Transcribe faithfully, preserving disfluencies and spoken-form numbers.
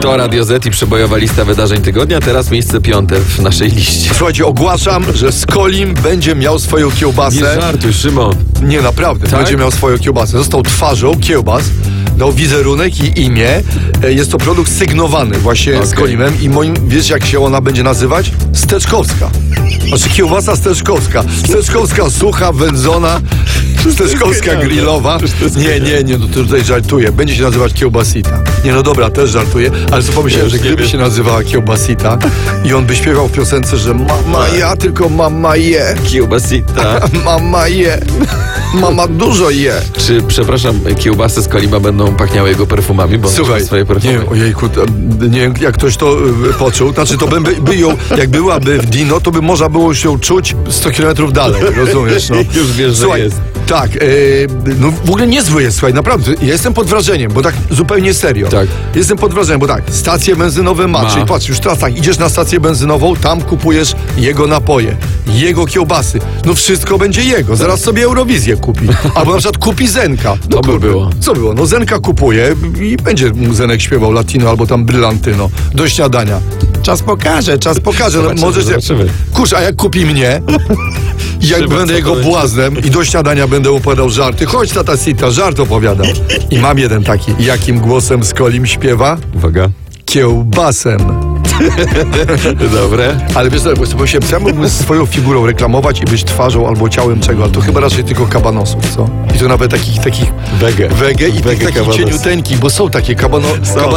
To Radio Z i przebojowa lista wydarzeń tygodnia. Teraz miejsce piąte w naszej liście. Słuchajcie, ogłaszam, że Skolim będzie miał swoją kiełbasę. Nie żartuj, Szymon. Nie, naprawdę. Tak? Będzie miał swoją kiełbasę. Został twarzą kiełbas, dał wizerunek i imię. E, Jest to produkt sygnowany właśnie Okej. z Skolimem i moim, wiesz jak się ona będzie nazywać? Steczkowska. Znaczy kiełbasa steczkowska. Steczkowska sucha, wędzona, steczkowska genialne. grillowa. Przecież to jest Nie, nie, nie, no to tutaj żartuję. Będzie się nazywać kiełbasita. Nie, no dobra, też żartuję, ale co pomyślałem, Ja że już nie gdyby wiem. się nazywała kiełbasita i on by śpiewał w piosence, że mama ja, tylko mama je. Kiełbasita. Mama je. Mama dużo je. Czy, przepraszam, kiełbasy z Kolima będą pachniały jego perfumami? Bo on Słuchaj, ma swoje perfumy. nie wiem, ojejku, to, nie wiem jak ktoś to y, poczuł. Znaczy to by, by ją, jak byłaby w Dino, to by można było się czuć sto kilometrów dalej, rozumiesz? No. Już wiesz, że Słuchaj, jest. tak, y, no w ogóle niezły jest, słuchaj, naprawdę. Ja jestem pod wrażeniem, bo tak zupełnie serio. Tak. Jestem pod wrażeniem, bo tak, stacje benzynowe ma, Ma. czyli patrz, już teraz tak, idziesz na stację benzynową, tam kupujesz jego napoje, jego kiełbasy. No wszystko będzie jego. Zaraz sobie Eurowizję kupi. Albo na przykład kupi Zenka. To by było. Co było? No Zenka kupuje i będzie mu Zenek śpiewał latino albo tam brylantyno do śniadania. Czas pokaże, czas pokaże. No, Zobaczymy, może zobaczymy. Kurz, a jak kupi mnie i jak Szymon, będę co jego to będzie? błaznem i do śniadania będę opowiadał żarty. Chodź tata Sita, żart opowiadam. I mam jeden taki. Jakim głosem Skolim śpiewa? Uwaga. Kiełbasem. Dobre. Ale wiesz co, bo sobie myślałem, co ja mógłbym swoją figurą reklamować i być twarzą albo ciałem czego, ale to chyba raczej tylko kabanosów, co? I to nawet takich, takich Wege. wege i Wege tych takich kabanos. cieniuteńkich, bo są takie kabano, Są.